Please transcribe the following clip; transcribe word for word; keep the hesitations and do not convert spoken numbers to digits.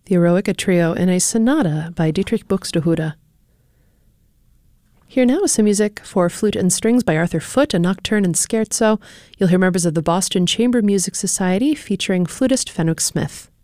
the Eroica Trio in a sonata by Dietrich Buxtehude. Here now is some music for flute and strings by Arthur Foote, a nocturne and scherzo. You'll hear members of the Boston Chamber Music Society featuring flutist Fenwick Smith.